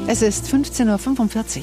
Es ist 15.45 Uhr.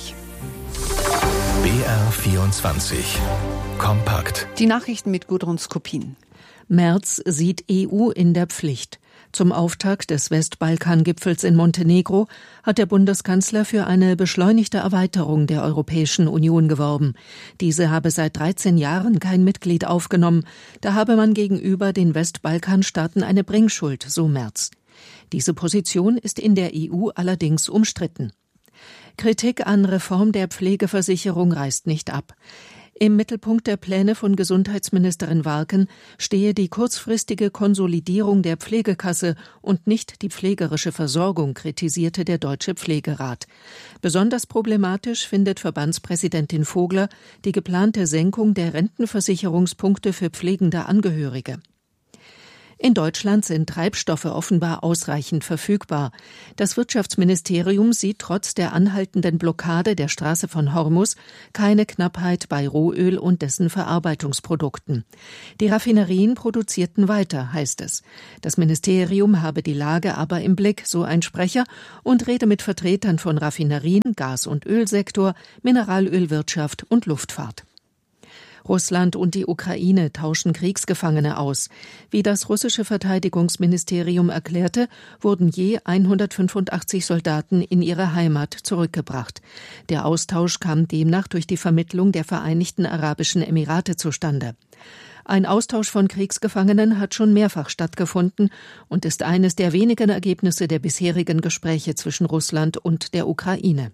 BR24 Kompakt. Die Nachrichten mit Gudrun Skopin. Merz sieht EU in der Pflicht. Zum Auftakt des Westbalkan-Gipfels in Montenegro hat der Bundeskanzler für eine beschleunigte Erweiterung der Europäischen Union geworben. Diese habe seit 13 Jahren kein Mitglied aufgenommen. Da habe man gegenüber den Westbalkanstaaten eine Bringschuld, so Merz. Diese Position ist in der EU allerdings umstritten. Kritik an Reform der Pflegeversicherung reißt nicht ab. Im Mittelpunkt der Pläne von Gesundheitsministerin Warken stehe die kurzfristige Konsolidierung der Pflegekasse und nicht die pflegerische Versorgung, kritisierte der Deutsche Pflegerat. Besonders problematisch findet Verbandspräsidentin Vogler die geplante Senkung der Rentenversicherungspunkte für pflegende Angehörige. In Deutschland sind Treibstoffe offenbar ausreichend verfügbar. Das Wirtschaftsministerium sieht trotz der anhaltenden Blockade der Straße von Hormuz keine Knappheit bei Rohöl und dessen Verarbeitungsprodukten. Die Raffinerien produzierten weiter, heißt es. Das Ministerium habe die Lage aber im Blick, so ein Sprecher, und rede mit Vertretern von Raffinerien, Gas- und Ölsektor, Mineralölwirtschaft und Luftfahrt. Russland und die Ukraine tauschen Kriegsgefangene aus. Wie das russische Verteidigungsministerium erklärte, wurden je 185 Soldaten in ihre Heimat zurückgebracht. Der Austausch kam demnach durch die Vermittlung der Vereinigten Arabischen Emirate zustande. Ein Austausch von Kriegsgefangenen hat schon mehrfach stattgefunden und ist eines der wenigen Ergebnisse der bisherigen Gespräche zwischen Russland und der Ukraine.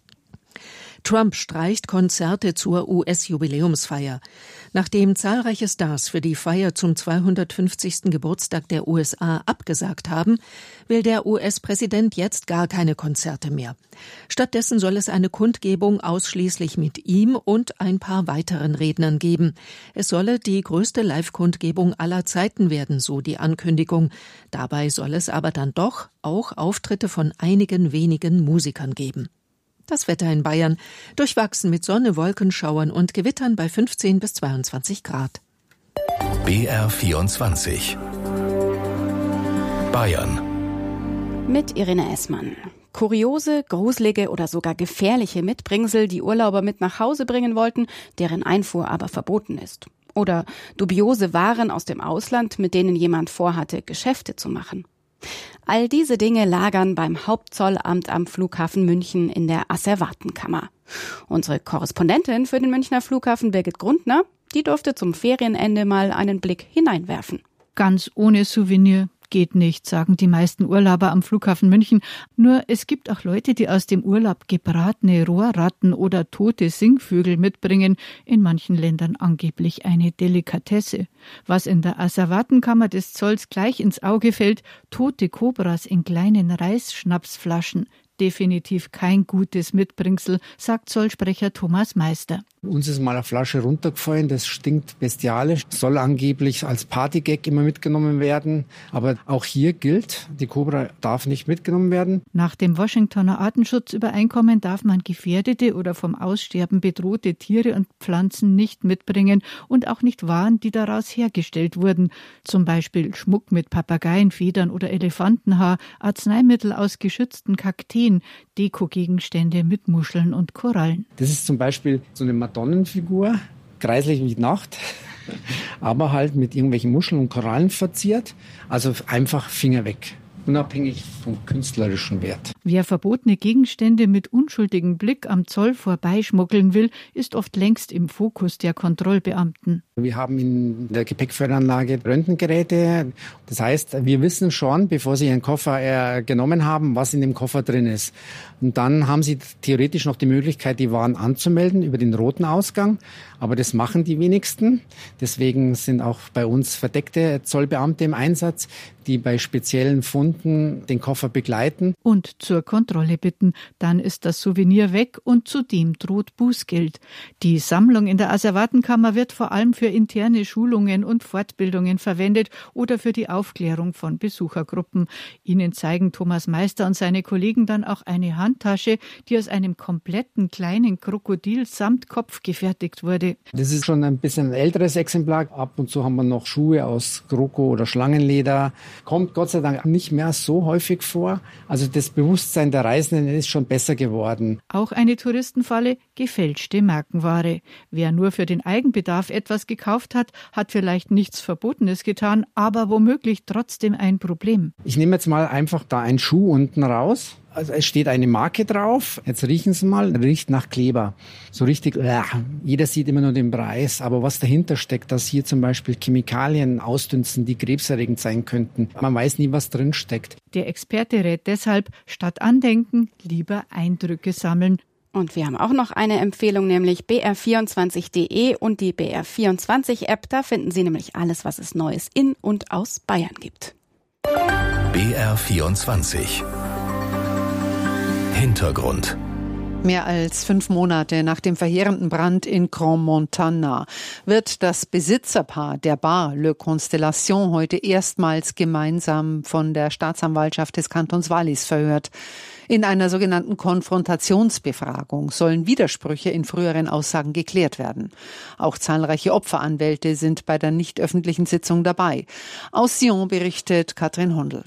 Trump streicht Konzerte zur US-Jubiläumsfeier. Nachdem zahlreiche Stars für die Feier zum 250. Geburtstag der USA abgesagt haben, will der US-Präsident jetzt gar keine Konzerte mehr. Stattdessen soll es eine Kundgebung ausschließlich mit ihm und ein paar weiteren Rednern geben. Es solle die größte Live-Kundgebung aller Zeiten werden, so die Ankündigung. Dabei soll es aber dann doch auch Auftritte von einigen wenigen Musikern geben. Das Wetter in Bayern: durchwachsen mit Sonne, Wolkenschauern und Gewittern bei 15 bis 22 Grad. BR24 Bayern mit Irene Essmann. Kuriose, gruselige oder sogar gefährliche Mitbringsel, die Urlauber mit nach Hause bringen wollten, deren Einfuhr aber verboten ist. Oder dubiose Waren aus dem Ausland, mit denen jemand vorhatte, Geschäfte zu machen. All diese Dinge lagern beim Hauptzollamt am Flughafen München in der Asservatenkammer. Unsere Korrespondentin für den Münchner Flughafen, Birgit Grundner, die durfte zum Ferienende mal einen Blick hineinwerfen. Ganz ohne Souvenir geht nicht, sagen die meisten Urlauber am Flughafen München. Nur es gibt auch Leute, die aus dem Urlaub gebratene Rohrratten oder tote Singvögel mitbringen. In manchen Ländern angeblich eine Delikatesse. Was in der Asservatenkammer des Zolls gleich ins Auge fällt: tote Kobras in kleinen Reisschnapsflaschen. Definitiv kein gutes Mitbringsel, sagt Zollsprecher Thomas Meister. Uns ist mal eine Flasche runtergefallen, das stinkt bestialisch, soll angeblich als Partygag immer mitgenommen werden. Aber auch hier gilt, die Kobra darf nicht mitgenommen werden. Nach dem Washingtoner Artenschutzübereinkommen darf man gefährdete oder vom Aussterben bedrohte Tiere und Pflanzen nicht mitbringen und auch nicht Waren, die daraus hergestellt wurden. Zum Beispiel Schmuck mit Papageienfedern oder Elefantenhaar, Arzneimittel aus geschützten Kakteen, Dekogegenstände mit Muscheln und Korallen. Das ist zum Beispiel so eine Madonnenfigur, kreislich wie Nacht, aber halt mit irgendwelchen Muscheln und Korallen verziert. Also einfach Finger weg, unabhängig vom künstlerischen Wert. Wer verbotene Gegenstände mit unschuldigem Blick am Zoll vorbeischmuggeln will, ist oft längst im Fokus der Kontrollbeamten. Wir haben in der Gepäckföhranlage Röntgengeräte. Das heißt, wir wissen schon, bevor Sie Ihren Koffer genommen haben, was in dem Koffer drin ist. Und dann haben Sie theoretisch noch die Möglichkeit, die Waren anzumelden über den roten Ausgang. Aber das machen die wenigsten. Deswegen sind auch bei uns verdeckte Zollbeamte im Einsatz, die bei speziellen Funden den Koffer begleiten. Und zur Kontrolle bitten. Dann ist das Souvenir weg und zudem droht Bußgeld. Die Sammlung in der Asservatenkammer wird vor allem für interne Schulungen und Fortbildungen verwendet oder für die Aufklärung von Besuchergruppen. Ihnen zeigen Thomas Meister und seine Kollegen dann auch eine Handtasche, die aus einem kompletten kleinen Krokodil samt Kopf gefertigt wurde. Das ist schon ein bisschen ein älteres Exemplar. Ab und zu haben wir noch Schuhe aus Kroko- oder Schlangenleder. Kommt Gott sei Dank nicht mehr so häufig vor. Also das bewusste Bewusstsein der Reisenden ist schon besser geworden. Auch eine Touristenfalle: gefälschte Markenware. Wer nur für den Eigenbedarf etwas gekauft hat, hat vielleicht nichts Verbotenes getan, aber womöglich trotzdem ein Problem. Ich nehme jetzt mal einfach da einen Schuh unten raus. Also es steht eine Marke drauf. Jetzt riechen Sie mal, riecht nach Kleber. So richtig, jeder sieht immer nur den Preis. Aber was dahinter steckt, dass hier zum Beispiel Chemikalien ausdünsten, die krebserregend sein könnten. Man weiß nie, was drin steckt. Der Experte rät deshalb, statt Andenken lieber Eindrücke sammeln. Und wir haben auch noch eine Empfehlung, nämlich br24.de und die BR24-App. Da finden Sie nämlich alles, was es Neues in und aus Bayern gibt. BR24 Hintergrund. Mehr als 5 Monate nach dem verheerenden Brand in Crans-Montana wird das Besitzerpaar der Bar Le Constellation heute erstmals gemeinsam von der Staatsanwaltschaft des Kantons Wallis verhört. In einer sogenannten Konfrontationsbefragung sollen Widersprüche in früheren Aussagen geklärt werden. Auch zahlreiche Opferanwälte sind bei der nicht öffentlichen Sitzung dabei. Aus Sion berichtet Katrin Hondel.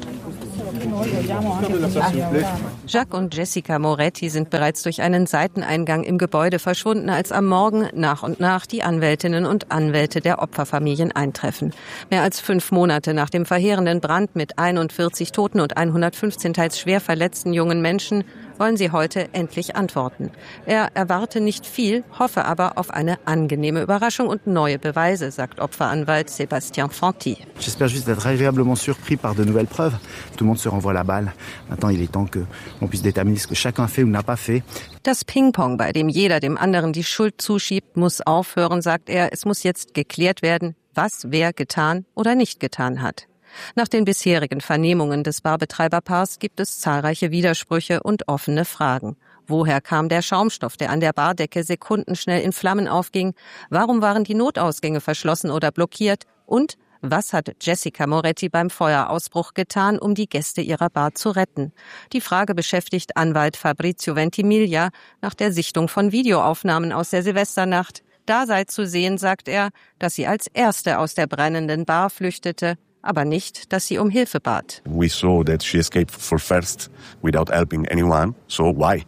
Jacques und Jessica Moretti sind bereits durch einen Seiteneingang im Gebäude verschwunden, als am Morgen nach und nach die Anwältinnen und Anwälte der Opferfamilien eintreffen. Mehr als 5 Monate nach dem verheerenden Brand mit 41 Toten und 115 teils schwer verletzten jungen Menschen wollen sie heute endlich antworten. Er erwarte nicht viel, hoffe aber auf eine angenehme Überraschung und neue Beweise, sagt Opferanwalt Sébastien Fanti. J'espère juste d'être agréablement surpris par de nouvelles preuves. Tout le monde se renvoie la balle. Maintenant, il est temps que l'on puisse déterminer ce que chacun fait ou n'a pas fait. Das Ping-Pong, bei dem jeder dem anderen die Schuld zuschiebt, muss aufhören, sagt er. Es muss jetzt geklärt werden, was wer getan oder nicht getan hat. Nach den bisherigen Vernehmungen des Barbetreiberpaars gibt es zahlreiche Widersprüche und offene Fragen. Woher kam der Schaumstoff, der an der Bardecke sekundenschnell in Flammen aufging? Warum waren die Notausgänge verschlossen oder blockiert? Und was hat Jessica Moretti beim Feuerausbruch getan, um die Gäste ihrer Bar zu retten? Die Frage beschäftigt Anwalt Fabrizio Ventimiglia nach der Sichtung von Videoaufnahmen aus der Silvesternacht. Da sei zu sehen, sagt er, dass sie als Erste aus der brennenden Bar flüchtete, aber nicht, dass sie um Hilfe bat. We saw that she escaped for first without helping anyone. So why?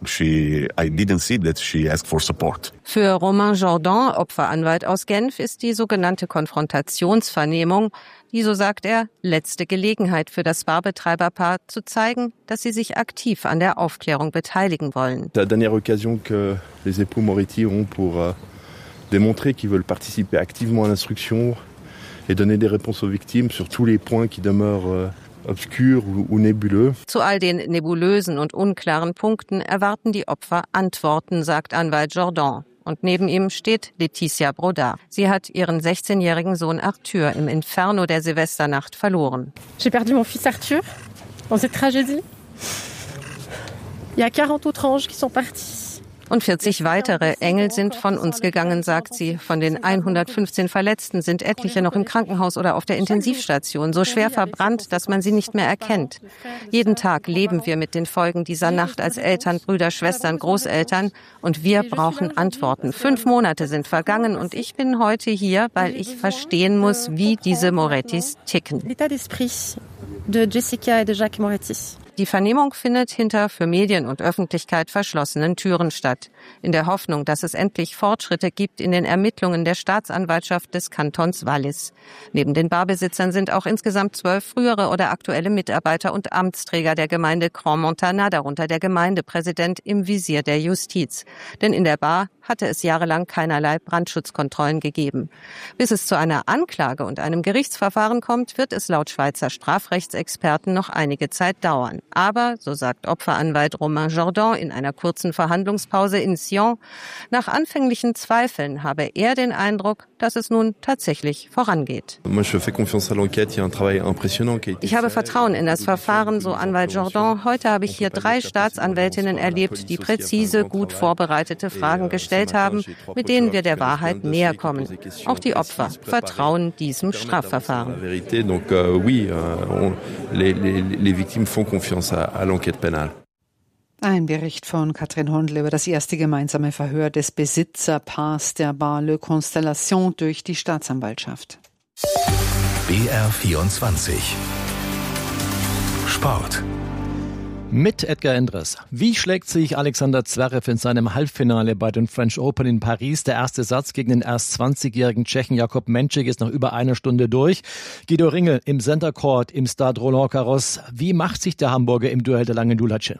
I didn't see that she asked for support. Für Romain Jordan, Opferanwalt aus Genf, ist die sogenannte Konfrontationsvernehmung die, so sagt er, letzte Gelegenheit für das Barbetreiberpaar zu zeigen, dass sie sich aktiv an der Aufklärung beteiligen wollen. La dernière occasion que les époux Moretti ont pour démontrer qu'ils veulent participer activement à l'instruction et donner des réponses aux victimes sur tous les points qui demeurent obscurs ou nébuleux. Zu all den nebulösen und unklaren Punkten erwarten die Opfer Antworten, sagt Anwalt Jordan. Und neben ihm steht Laetitia Brodard. Sie hat ihren 16-jährigen Sohn Arthur im Inferno der Silvesternacht verloren. J'ai perdu mon fils Arthur dans cette tragédie. Il y a 40 autres anges qui sont partis. Und 40 weitere Engel sind von uns gegangen, sagt sie. Von den 115 Verletzten sind etliche noch im Krankenhaus oder auf der Intensivstation, so schwer verbrannt, dass man sie nicht mehr erkennt. Jeden Tag leben wir mit den Folgen dieser Nacht als Eltern, Brüder, Schwestern, Großeltern. Und wir brauchen Antworten. 5 Monate sind vergangen und ich bin heute hier, weil ich verstehen muss, wie diese Morettis ticken. L'état d'esprit de Jessica et de Jacques Moretti. Die Vernehmung findet hinter für Medien und Öffentlichkeit verschlossenen Türen statt, in der Hoffnung, dass es endlich Fortschritte gibt in den Ermittlungen der Staatsanwaltschaft des Kantons Wallis. Neben den Barbesitzern sind auch insgesamt 12 frühere oder aktuelle Mitarbeiter und Amtsträger der Gemeinde Crans-Montana, darunter der Gemeindepräsident, im Visier der Justiz. Denn in der Bar hatte es jahrelang keinerlei Brandschutzkontrollen gegeben. Bis es zu einer Anklage und einem Gerichtsverfahren kommt, wird es laut Schweizer Strafrechtsexperten noch einige Zeit dauern. Aber, so sagt Opferanwalt Romain Jordan in einer kurzen Verhandlungspause in Sion, nach anfänglichen Zweifeln habe er den Eindruck, dass es nun tatsächlich vorangeht. Ich habe Vertrauen in das Verfahren, so Anwalt Jordan. Heute habe ich hier 3 Staatsanwältinnen erlebt, die präzise, gut vorbereitete Fragen gestellt haben, mit denen wir der Wahrheit näher kommen. Auch die Opfer vertrauen diesem Strafverfahren. Ein Bericht von Katrin Hondel über das erste gemeinsame Verhör des Besitzerpaars der Bar Le Constellation durch die Staatsanwaltschaft. BR24 Sport. Mit Edgar Endres. Wie schlägt sich Alexander Zverev in seinem Halbfinale bei den French Open in Paris? Der erste Satz gegen den erst 20-jährigen Tschechen Jakub Menšík ist nach über einer Stunde durch. Guido Ringel im Center Court im Stade Roland Garros. Wie macht sich der Hamburger im Duell der langen Dulatsche?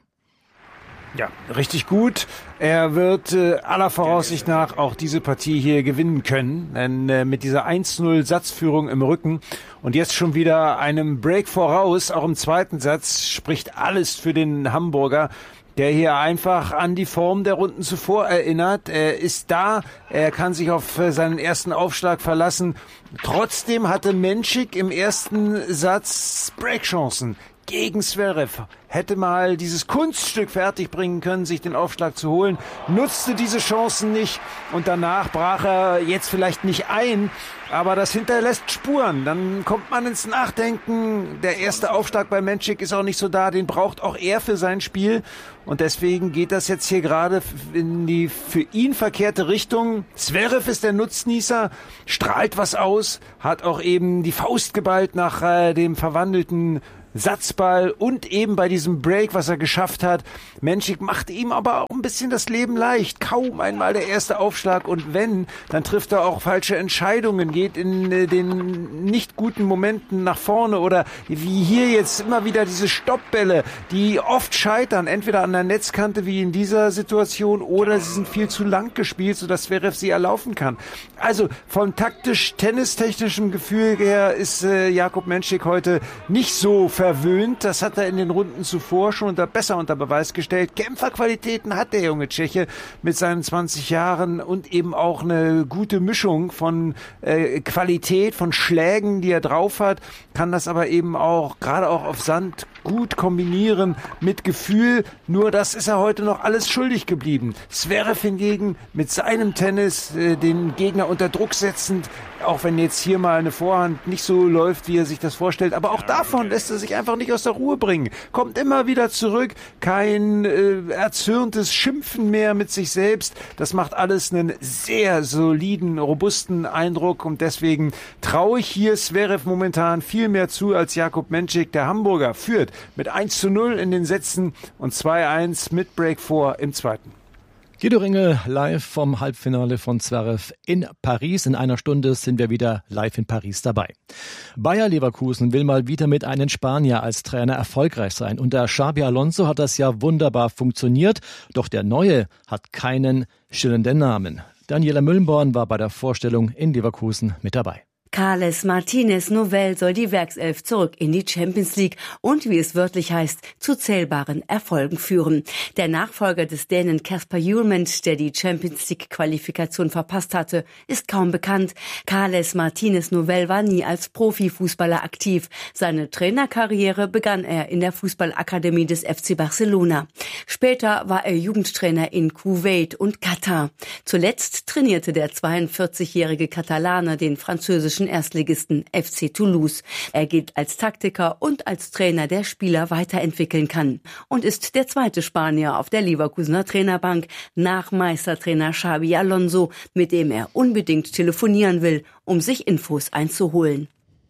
Ja, richtig gut. Er wird aller Voraussicht nach auch diese Partie hier gewinnen können. Denn mit dieser 1-0 Satzführung im Rücken und jetzt schon wieder einem Break voraus, auch im zweiten Satz, spricht alles für den Hamburger, der hier einfach an die Form der Runden zuvor erinnert. Er ist da, er kann sich auf seinen ersten Aufschlag verlassen. Trotzdem hatte Menšík im ersten Satz Breakchancen gegen Zverev. Hätte mal dieses Kunststück fertigbringen können, sich den Aufschlag zu holen, nutzte diese Chancen nicht und danach brach er jetzt vielleicht nicht ein, aber das hinterlässt Spuren. Dann kommt man ins Nachdenken. Der erste Aufschlag bei Menšík ist auch nicht so da, den braucht auch er für sein Spiel und deswegen geht das jetzt hier gerade in die für ihn verkehrte Richtung. Zverev ist der Nutznießer, strahlt was aus, hat auch eben die Faust geballt nach dem verwandelten Satzball und eben bei diesem Break, was er geschafft hat. Menšík macht ihm aber auch ein bisschen das Leben leicht. Kaum einmal der erste Aufschlag und wenn, dann trifft er auch falsche Entscheidungen, geht in den nicht guten Momenten nach vorne oder wie hier jetzt immer wieder diese Stoppbälle, die oft scheitern, entweder an der Netzkante wie in dieser Situation oder sie sind viel zu lang gespielt, sodass Zverev sie erlaufen kann. Also vom taktisch-tennistechnischem Gefühl her ist Jakub Menšík heute nicht so verwöhnt. Das hat er in den Runden zuvor schon besser unter Beweis gestellt. Kämpferqualitäten hat der junge Tscheche mit seinen 20 Jahren und eben auch eine gute Mischung von Qualität, von Schlägen, die er drauf hat, kann das aber eben auch, gerade auch auf Sand, gut kombinieren mit Gefühl. Nur das ist er heute noch alles schuldig geblieben. Zverev hingegen mit seinem Tennis den Gegner unter Druck setzend, auch wenn jetzt hier mal eine Vorhand nicht so läuft, wie er sich das vorstellt. Aber auch davon lässt er sich einfach nicht aus der Ruhe bringen. Kommt immer wieder zurück. Kein erzürntes Schimpfen mehr mit sich selbst. Das macht alles einen sehr soliden, robusten Eindruck. Und deswegen traue ich hier Zverev momentan viel mehr zu als Jakub Menšík. Der Hamburger führt mit 1:0 in den Sätzen und 2:1 mit Break vor im zweiten. Guido Ringel live vom Halbfinale von Zverev in Paris. In einer Stunde sind wir wieder live in Paris dabei. Bayer Leverkusen will mal wieder mit einem Spanier als Trainer erfolgreich sein. Unter Xabi Alonso hat das ja wunderbar funktioniert. Doch der Neue hat keinen schillernden Namen. Daniela Müllenborn war bei der Vorstellung in Leverkusen mit dabei. Carles Martínez Novell soll die Werkself zurück in die Champions League und, wie es wörtlich heißt, zu zählbaren Erfolgen führen. Der Nachfolger des Dänen Kasper Hjulmand, der die Champions League-Qualifikation verpasst hatte, ist kaum bekannt. Carles Martínez Novell war nie als Profifußballer aktiv. Seine Trainerkarriere begann er in der Fußballakademie des FC Barcelona. Später war er Jugendtrainer in Kuwait und Katar. Zuletzt trainierte der 42-jährige Katalane den französischen Erstligisten FC Toulouse. Er gilt als Taktiker und als Trainer, der Spieler weiterentwickeln kann. Und ist der zweite Spanier auf der Leverkusener Trainerbank nach Meistertrainer Xabi Alonso, mit dem er unbedingt telefonieren will, um sich Infos einzuholen.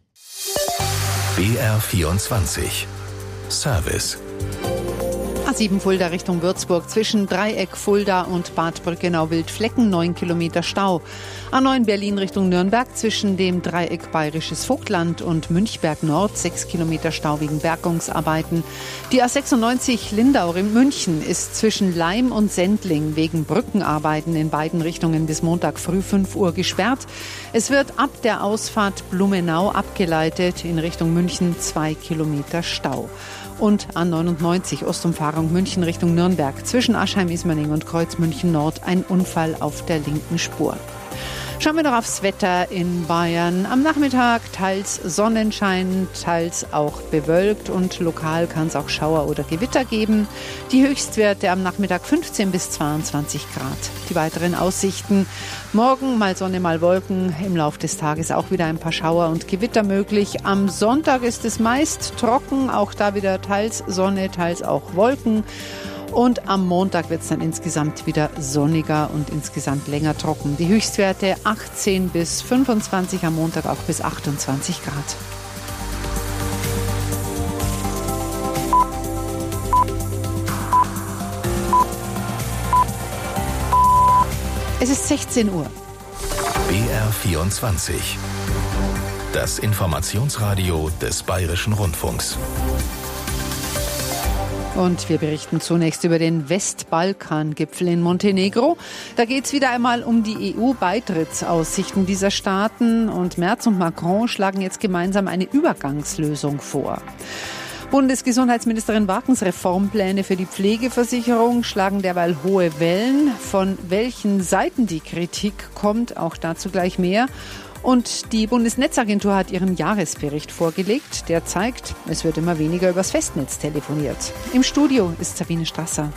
BR24 Service. A7 Fulda Richtung Würzburg zwischen Dreieck Fulda und Bad Brückenau-Wildflecken 9 Kilometer Stau. A9 Berlin Richtung Nürnberg zwischen dem Dreieck Bayerisches Vogtland und Münchberg Nord 6 Kilometer Stau wegen Bergungsarbeiten. Die A96 Lindau in München ist zwischen Laim und Sendling wegen Brückenarbeiten in beiden Richtungen bis Montag früh 5 Uhr gesperrt. Es wird ab der Ausfahrt Blumenau abgeleitet in Richtung München 2 Kilometer Stau. Und A99 Ostumfahrung München Richtung Nürnberg zwischen Aschheim-Ismaning und Kreuz München Nord ein Unfall auf der linken Spur. Schauen wir noch aufs Wetter in Bayern. Am Nachmittag teils Sonnenschein, teils auch bewölkt und lokal kann es auch Schauer oder Gewitter geben. Die Höchstwerte am Nachmittag 15 bis 22 Grad. Die weiteren Aussichten: morgen mal Sonne, mal Wolken. Im Laufe des Tages auch wieder ein paar Schauer und Gewitter möglich. Am Sonntag ist es meist trocken, auch da wieder teils Sonne, teils auch Wolken. Und am Montag wird es dann insgesamt wieder sonniger und insgesamt länger trocken. Die Höchstwerte 18 bis 25, am Montag auch bis 28 Grad. Es ist 16 Uhr. BR24. Das Informationsradio des Bayerischen Rundfunks. Und wir berichten zunächst über den Westbalkan-Gipfel in Montenegro. Da geht es wieder einmal um die EU-Beitrittsaussichten dieser Staaten. Und Merz und Macron schlagen jetzt gemeinsam eine Übergangslösung vor. Bundesgesundheitsministerin Warkens Reformpläne für die Pflegeversicherung schlagen derweil hohe Wellen. Von welchen Seiten die Kritik kommt, auch dazu gleich mehr. Und die Bundesnetzagentur hat ihren Jahresbericht vorgelegt. Der zeigt, es wird immer weniger übers Festnetz telefoniert. Im Studio ist Sabine Strasser.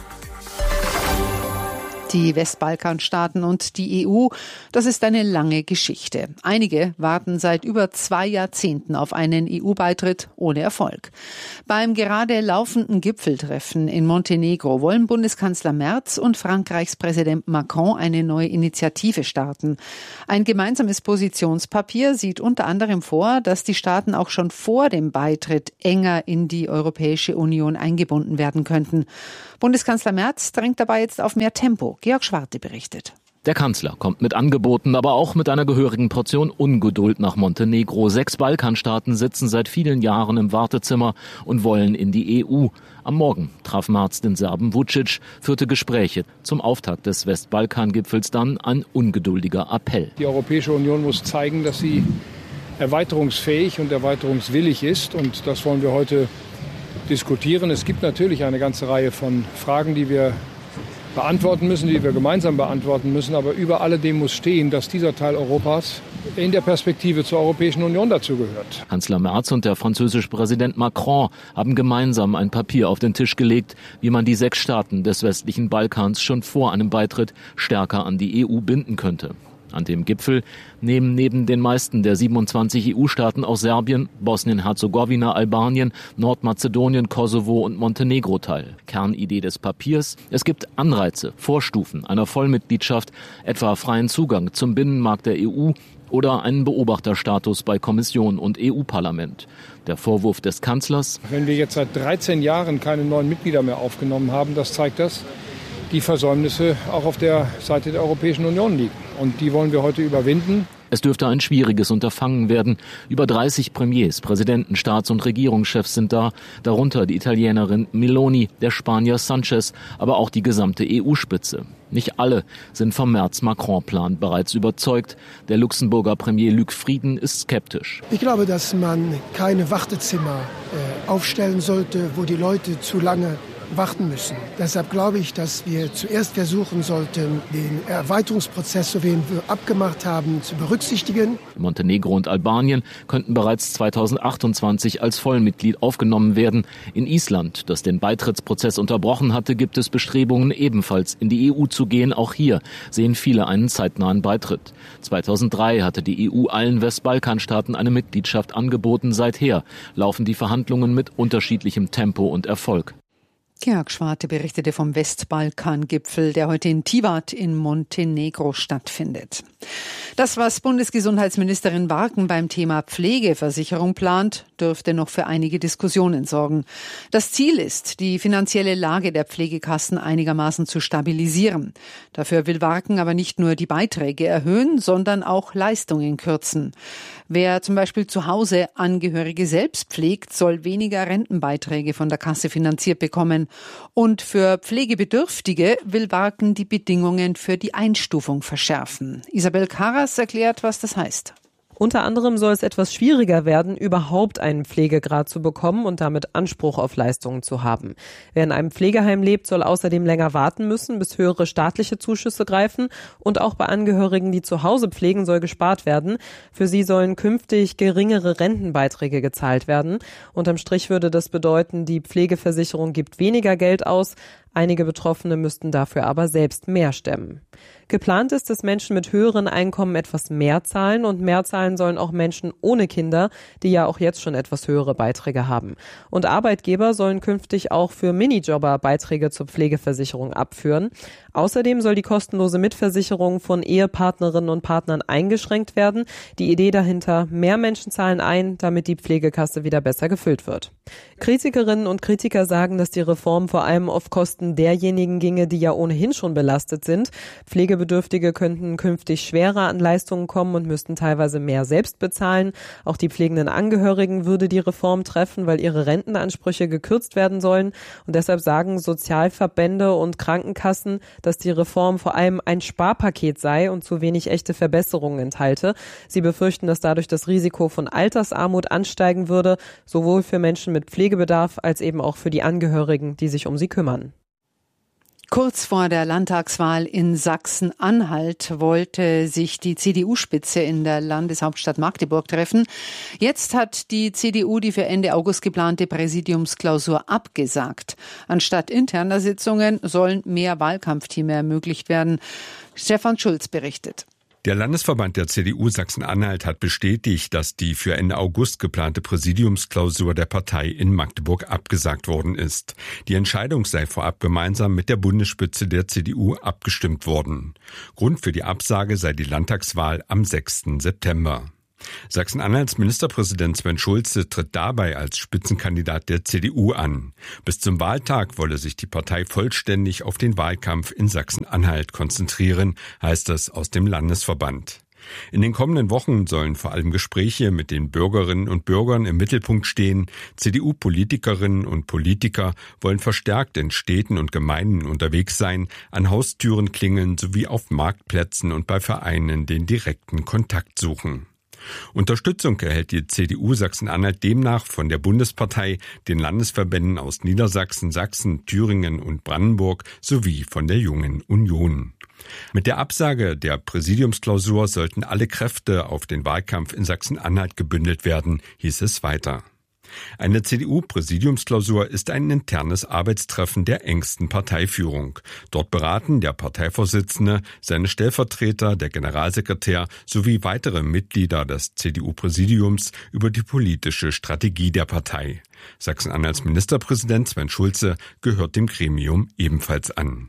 Die Westbalkanstaaten und die EU, das ist eine lange Geschichte. Einige warten seit über 2 Jahrzehnten auf einen EU-Beitritt ohne Erfolg. Beim gerade laufenden Gipfeltreffen in Montenegro wollen Bundeskanzler Merz und Frankreichs Präsident Macron eine neue Initiative starten. Ein gemeinsames Positionspapier sieht unter anderem vor, dass die Staaten auch schon vor dem Beitritt enger in die Europäische Union eingebunden werden könnten. Bundeskanzler Merz drängt dabei jetzt auf mehr Tempo. Georg Schwarte berichtet. Der Kanzler kommt mit Angeboten, aber auch mit einer gehörigen Portion Ungeduld nach Montenegro. 6 Balkanstaaten sitzen seit vielen Jahren im Wartezimmer und wollen in die EU. Am Morgen traf Merz den Serben Vučić, führte Gespräche. Zum Auftakt des Westbalkan-Gipfels dann ein ungeduldiger Appell. Die Europäische Union muss zeigen, dass sie erweiterungsfähig und erweiterungswillig ist. Und das wollen wir heute diskutieren. Es gibt natürlich eine ganze Reihe von Fragen, die wir beantworten müssen, die wir gemeinsam beantworten müssen. Aber über alledem muss stehen, dass dieser Teil Europas in der Perspektive zur Europäischen Union dazugehört. Kanzler Merz und der französische Präsident Macron haben gemeinsam ein Papier auf den Tisch gelegt, wie man die 6 Staaten des westlichen Balkans schon vor einem Beitritt stärker an die EU binden könnte. An dem Gipfel nehmen neben den meisten der 27 EU-Staaten auch Serbien, Bosnien-Herzegowina, Albanien, Nordmazedonien, Kosovo und Montenegro teil. Kernidee des Papiers: Es gibt Anreize, Vorstufen einer Vollmitgliedschaft, etwa freien Zugang zum Binnenmarkt der EU oder einen Beobachterstatus bei Kommission und EU-Parlament. Der Vorwurf des Kanzlers: Wenn wir jetzt seit 13 Jahren keine neuen Mitglieder mehr aufgenommen haben, das zeigt, dass die Versäumnisse auch auf der Seite der Europäischen Union liegen. Und die wollen wir heute überwinden. Es dürfte ein schwieriges Unterfangen werden. Über 30 Premiers, Präsidenten, Staats- und Regierungschefs sind da, darunter die Italienerin Meloni, der Spanier Sanchez, aber auch die gesamte EU-Spitze. Nicht alle sind vom Merz-Macron-Plan bereits überzeugt. Der Luxemburger Premier Luc Frieden ist skeptisch. Ich glaube, dass man keine Wartezimmer aufstellen sollte, wo die Leute zu lange warten müssen. Deshalb glaube ich, dass wir zuerst versuchen sollten, den Erweiterungsprozess, so wie wir abgemacht haben, zu berücksichtigen. Montenegro und Albanien könnten bereits 2028 als Vollmitglied aufgenommen werden. In Island, das den Beitrittsprozess unterbrochen hatte, gibt es Bestrebungen, ebenfalls in die EU zu gehen. Auch hier sehen viele einen zeitnahen Beitritt. 2003 hatte die EU allen Westbalkanstaaten eine Mitgliedschaft angeboten. Seither laufen die Verhandlungen mit unterschiedlichem Tempo und Erfolg. Georg Schwarte berichtete vom Westbalkan-Gipfel, der heute in Tivat in Montenegro stattfindet. Das, was Bundesgesundheitsministerin Warken beim Thema Pflegeversicherung plant, dürfte noch für einige Diskussionen sorgen. Das Ziel ist, die finanzielle Lage der Pflegekassen einigermaßen zu stabilisieren. Dafür will Warken aber nicht nur die Beiträge erhöhen, sondern auch Leistungen kürzen. Wer zum Beispiel zu Hause Angehörige selbst pflegt, soll weniger Rentenbeiträge von der Kasse finanziert bekommen. Und für Pflegebedürftige will Warken die Bedingungen für die Einstufung verschärfen. Isabel Karas erklärt, was das heißt. Unter anderem soll es etwas schwieriger werden, überhaupt einen Pflegegrad zu bekommen und damit Anspruch auf Leistungen zu haben. Wer in einem Pflegeheim lebt, soll außerdem länger warten müssen, bis höhere staatliche Zuschüsse greifen. Und auch bei Angehörigen, die zu Hause pflegen, soll gespart werden. Für sie sollen künftig geringere Rentenbeiträge gezahlt werden. Unterm Strich würde das bedeuten, die Pflegeversicherung gibt weniger Geld aus. Einige Betroffene müssten dafür aber selbst mehr stemmen. Geplant ist, dass Menschen mit höheren Einkommen etwas mehr zahlen und mehr zahlen sollen auch Menschen ohne Kinder, die ja auch jetzt schon etwas höhere Beiträge haben. Und Arbeitgeber sollen künftig auch für Minijobber Beiträge zur Pflegeversicherung abführen. Außerdem soll die kostenlose Mitversicherung von Ehepartnerinnen und Partnern eingeschränkt werden. Die Idee dahinter: mehr Menschen zahlen ein, damit die Pflegekasse wieder besser gefüllt wird. Kritikerinnen und Kritiker sagen, dass die Reform vor allem auf Kosten Lasten derjenigen ginge, die ja ohnehin schon belastet sind. Pflegebedürftige könnten künftig schwerer an Leistungen kommen und müssten teilweise mehr selbst bezahlen. Auch die pflegenden Angehörigen würde die Reform treffen, weil ihre Rentenansprüche gekürzt werden sollen. Und deshalb sagen Sozialverbände und Krankenkassen, dass die Reform vor allem ein Sparpaket sei und zu wenig echte Verbesserungen enthalte. Sie befürchten, dass dadurch das Risiko von Altersarmut ansteigen würde, sowohl für Menschen mit Pflegebedarf als eben auch für die Angehörigen, die sich um sie kümmern. Kurz vor der Landtagswahl in Sachsen-Anhalt wollte sich die CDU-Spitze in der Landeshauptstadt Magdeburg treffen. Jetzt hat die CDU die für Ende August geplante Präsidiumsklausur abgesagt. Anstatt interner Sitzungen sollen mehr Wahlkampfteams ermöglicht werden. Stefan Schulz berichtet. Der Landesverband der CDU Sachsen-Anhalt hat bestätigt, dass die für Ende August geplante Präsidiumsklausur der Partei in Magdeburg abgesagt worden ist. Die Entscheidung sei vorab gemeinsam mit der Bundesspitze der CDU abgestimmt worden. Grund für die Absage sei die Landtagswahl am 6. September. Sachsen-Anhalts Ministerpräsident Sven Schulze tritt dabei als Spitzenkandidat der CDU an. Bis zum Wahltag wolle sich die Partei vollständig auf den Wahlkampf in Sachsen-Anhalt konzentrieren, heißt es aus dem Landesverband. In den kommenden Wochen sollen vor allem Gespräche mit den Bürgerinnen und Bürgern im Mittelpunkt stehen. CDU-Politikerinnen und Politiker wollen verstärkt in Städten und Gemeinden unterwegs sein, an Haustüren klingeln sowie auf Marktplätzen und bei Vereinen den direkten Kontakt suchen. Unterstützung erhält die CDU Sachsen-Anhalt demnach von der Bundespartei, den Landesverbänden aus Niedersachsen, Sachsen, Thüringen und Brandenburg sowie von der Jungen Union. Mit der Absage der Präsidiumsklausur sollten alle Kräfte auf den Wahlkampf in Sachsen-Anhalt gebündelt werden, hieß es weiter. Eine CDU-Präsidiumsklausur ist ein internes Arbeitstreffen der engsten Parteiführung. Dort beraten der Parteivorsitzende, seine Stellvertreter, der Generalsekretär sowie weitere Mitglieder des CDU-Präsidiums über die politische Strategie der Partei. Sachsen-Anhalts Ministerpräsident Sven Schulze gehört dem Gremium ebenfalls an.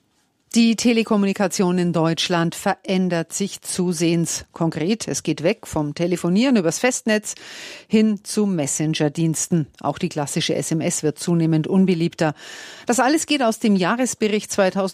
Die Telekommunikation in Deutschland verändert sich zusehends. Konkret, es geht weg vom Telefonieren übers Festnetz hin zu Messenger-Diensten. Auch die klassische SMS wird zunehmend unbeliebter. Das alles geht aus dem Jahresbericht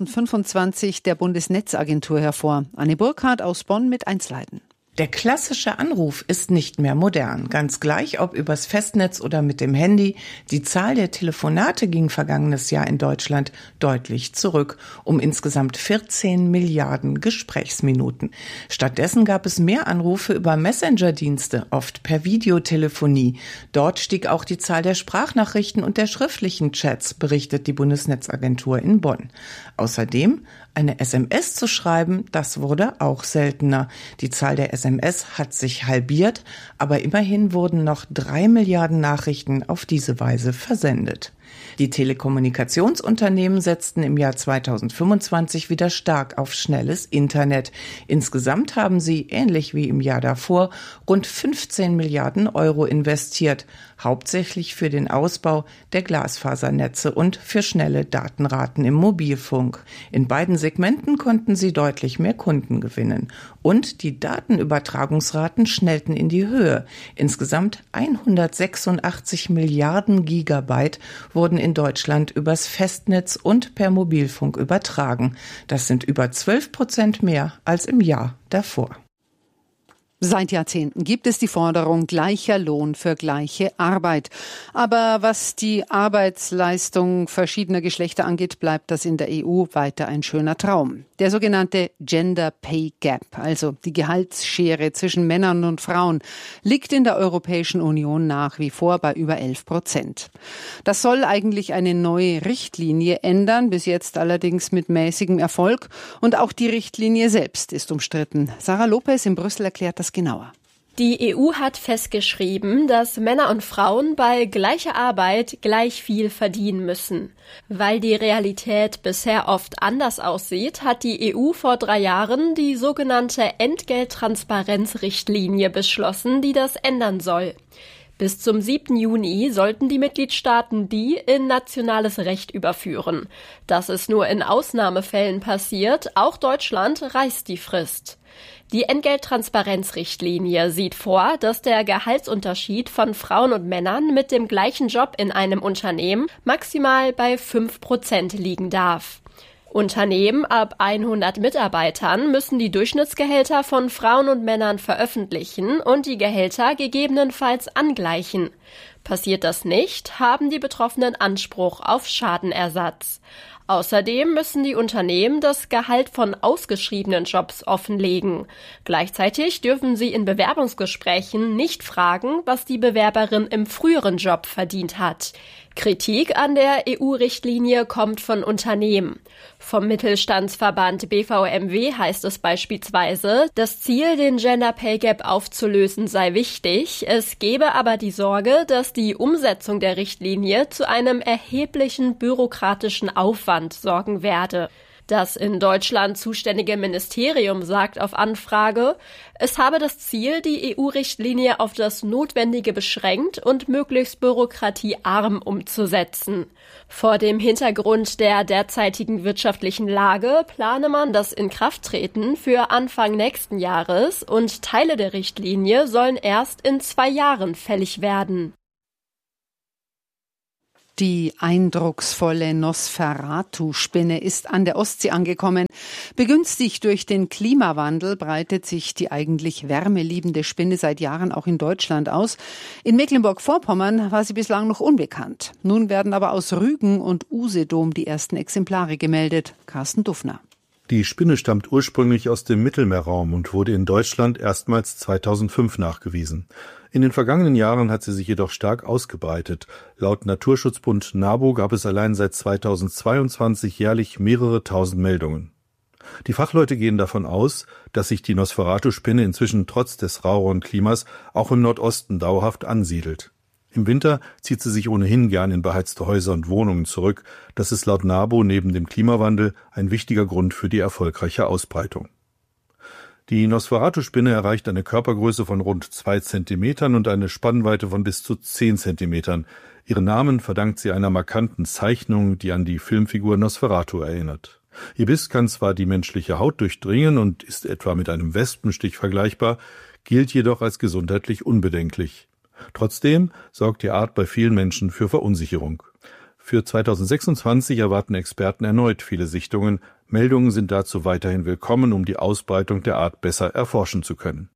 2025 der Bundesnetzagentur hervor. Anne Burkhardt aus Bonn mit Einzelheiten. Der klassische Anruf ist nicht mehr modern. Ganz gleich, ob übers Festnetz oder mit dem Handy. Die Zahl der Telefonate ging vergangenes Jahr in Deutschland deutlich zurück, um insgesamt 14 Milliarden Gesprächsminuten. Stattdessen gab es mehr Anrufe über Messenger-Dienste, oft per Videotelefonie. Dort stieg auch die Zahl der Sprachnachrichten und der schriftlichen Chats, berichtet die Bundesnetzagentur in Bonn. Außerdem eine SMS zu schreiben, das wurde auch seltener. Die Zahl der SMS hat sich halbiert, aber immerhin wurden noch 3 Milliarden Nachrichten auf diese Weise versendet. Die Telekommunikationsunternehmen setzten im Jahr 2025 wieder stark auf schnelles Internet. Insgesamt haben sie, ähnlich wie im Jahr davor, rund 15 Milliarden Euro investiert, hauptsächlich für den Ausbau der Glasfasernetze und für schnelle Datenraten im Mobilfunk. In beiden Segmenten konnten sie deutlich mehr Kunden gewinnen. Und die Datenübertragungsraten schnellten in die Höhe. Insgesamt 186 Milliarden Gigabyte wurden in Deutschland übers Festnetz und per Mobilfunk übertragen. Das sind über 12% mehr als im Jahr davor. Seit Jahrzehnten gibt es die Forderung gleicher Lohn für gleiche Arbeit. Aber was die Arbeitsleistung verschiedener Geschlechter angeht, bleibt das in der EU weiter ein schöner Traum. Der sogenannte Gender Pay Gap, also die Gehaltsschere zwischen Männern und Frauen, liegt in der Europäischen Union nach wie vor bei über 11%. Das soll eigentlich eine neue Richtlinie ändern, bis jetzt allerdings mit mäßigem Erfolg. Und auch die Richtlinie selbst ist umstritten. Sarah Lopez in Brüssel erklärt das genauer. Die EU hat festgeschrieben, dass Männer und Frauen bei gleicher Arbeit gleich viel verdienen müssen. Weil die Realität bisher oft anders aussieht, hat die EU vor 3 Jahren die sogenannte Entgelttransparenzrichtlinie beschlossen, die das ändern soll. Bis zum 7. Juni sollten die Mitgliedstaaten die in nationales Recht überführen. Dass es nur in Ausnahmefällen passiert, auch Deutschland reißt die Frist. Die Entgelttransparenzrichtlinie sieht vor, dass der Gehaltsunterschied von Frauen und Männern mit dem gleichen Job in einem Unternehmen maximal bei 5% liegen darf. Unternehmen ab 100 Mitarbeitern müssen die Durchschnittsgehälter von Frauen und Männern veröffentlichen und die Gehälter gegebenenfalls angleichen. Passiert das nicht, haben die Betroffenen Anspruch auf Schadenersatz. Außerdem müssen die Unternehmen das Gehalt von ausgeschriebenen Jobs offenlegen. Gleichzeitig dürfen sie in Bewerbungsgesprächen nicht fragen, was die Bewerberin im früheren Job verdient hat. Kritik an der EU-Richtlinie kommt von Unternehmen. Vom Mittelstandsverband BVMW heißt es beispielsweise, das Ziel, den Gender Pay Gap aufzulösen, sei wichtig. Es gebe aber die Sorge, dass die Umsetzung der Richtlinie zu einem erheblichen bürokratischen Aufwand sorgen werde. Das in Deutschland zuständige Ministerium sagt auf Anfrage, es habe das Ziel, die EU-Richtlinie auf das Notwendige beschränkt und möglichst bürokratiearm umzusetzen. Vor dem Hintergrund der derzeitigen wirtschaftlichen Lage plane man das Inkrafttreten für Anfang nächsten Jahres und Teile der Richtlinie sollen erst in 2 Jahren fällig werden. Die eindrucksvolle Nosferatu-Spinne ist an der Ostsee angekommen. Begünstigt durch den Klimawandel breitet sich die eigentlich wärmeliebende Spinne seit Jahren auch in Deutschland aus. In Mecklenburg-Vorpommern war sie bislang noch unbekannt. Nun werden aber aus Rügen und Usedom die ersten Exemplare gemeldet. Carsten Dufner. Die Spinne stammt ursprünglich aus dem Mittelmeerraum und wurde in Deutschland erstmals 2005 nachgewiesen. In den vergangenen Jahren hat sie sich jedoch stark ausgebreitet. Laut Naturschutzbund NABU gab es allein seit 2022 jährlich mehrere tausend Meldungen. Die Fachleute gehen davon aus, dass sich die Nosferatu-Spinne inzwischen trotz des raueren Klimas auch im Nordosten dauerhaft ansiedelt. Im Winter zieht sie sich ohnehin gern in beheizte Häuser und Wohnungen zurück. Das ist laut NABU neben dem Klimawandel ein wichtiger Grund für die erfolgreiche Ausbreitung. Die Nosferatu-Spinne erreicht eine Körpergröße von rund 2 Zentimetern und eine Spannweite von bis zu 10 Zentimetern. Ihren Namen verdankt sie einer markanten Zeichnung, die an die Filmfigur Nosferatu erinnert. Ihr Biss kann zwar die menschliche Haut durchdringen und ist etwa mit einem Wespenstich vergleichbar, gilt jedoch als gesundheitlich unbedenklich. Trotzdem sorgt die Art bei vielen Menschen für Verunsicherung. Für 2026 erwarten Experten erneut viele Sichtungen. Meldungen sind dazu weiterhin willkommen, um die Ausbreitung der Art besser erforschen zu können.